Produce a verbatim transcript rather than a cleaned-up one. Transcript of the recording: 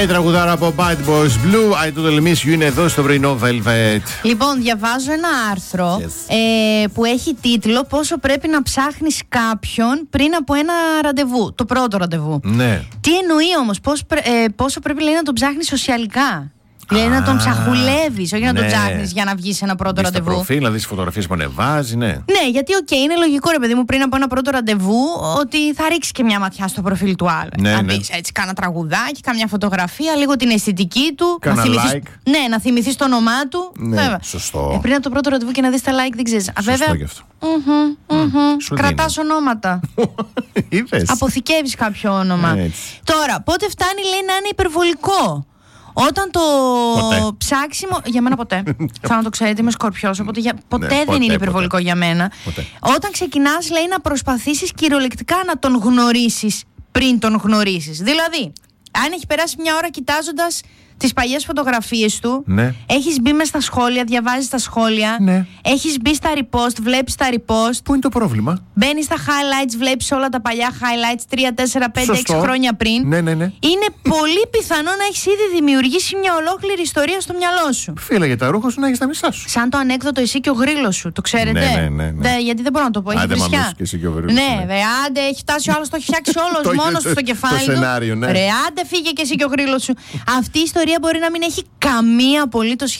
Η τραγουδάρα από Bad Boys Blue, I Totally Miss You, είναι εδώ στο πρωινό Velvet. Λοιπόν, διαβάζω ένα άρθρο yes. ε, που έχει τίτλο «Πόσο πρέπει να ψάχνεις κάποιον πριν από ένα ραντεβού». Το πρώτο ραντεβού. Ναι. Τι εννοεί όμως, πώς, ε, πόσο πρέπει λέει, να τον ψάχνεις σοσιαλικά. Δηλαδή να τον ψαχουλεύεις, όχι ναι. να τον ψάχνεις για να βγεις σε ένα πρώτο δεις ραντεβού. Στο προφίλ, να δεις φωτογραφίες που ανεβάζει, ναι. Ναι, γιατί οκ, okay, είναι λογικό ρε παιδί μου πριν από ένα πρώτο ραντεβού ότι θα ρίξει και μια ματιά στο προφίλ του άλλου. Ναι, να ναι. δεις έτσι κάνα τραγουδάκι, κάμια φωτογραφία, λίγο την αισθητική του. Κάνα να θυμηθείς, like. Ναι, να θυμηθείς το όνομά του. Ναι, βέβαια. σωστό. Ε, πριν από το πρώτο ραντεβού και να δεις τα like, δεν ξέρεις. Σωστό βέβαια. γι' αυτό. Mm-hmm, mm-hmm. Κρατάς ονόματα. Αποθηκεύεις κάποιο όνομα. Έτσι. Τώρα, πότε φτάνει λέει να είναι υπερβολικό? Όταν το ποτέ. ψάξιμο. Για μένα ποτέ. Θα να το ξέρετε, είμαι Σκορπιός. Οπότε για... ποτέ ναι, δεν ποτέ, είναι υπερβολικό ποτέ. για μένα. Ποτέ. Όταν ξεκινάς, λέει, να προσπαθήσεις κυριολεκτικά να τον γνωρίσεις πριν τον γνωρίσεις. Δηλαδή, αν έχει περάσει μια ώρα κοιτάζοντας τις παλιές φωτογραφίες του, ναι. έχεις μπει μες στα σχόλια, διαβάζεις τα σχόλια, ναι. έχεις μπει στα repost, βλέπεις τα repost. Πού είναι το πρόβλημα? Μπαίνεις στα highlights, βλέπεις όλα τα παλιά highlights τρία, τέσσερα, πέντε, έξι χρόνια πριν. Ναι, ναι, ναι. Είναι πολύ πιθανό να έχεις ήδη δημιουργήσει μια ολόκληρη ιστορία στο μυαλό σου. Φίλε, για τα ρούχα σου να έχεις τα μισά σου. Σαν το ανέκδοτο εσύ και ο γρίλος σου. Το ξέρετε? Ναι, ναι, ναι, ναι. Δε, γιατί δεν μπορώ να το πω. Έχει άντε, βρισιά. Και εσύ και ο γρίλος, ναι, ναι. Δε, άντε, έχει φτάσει ο άλλος, το έχει φτιάξει όλος μόνος του στο κεφάλι το σενάριο, του. ναι. Ρε, άντε, φύγε και εσύ και ο γρίλος σου. Αυτή η ιστορία μπορεί να μην έχει καμία απολύτως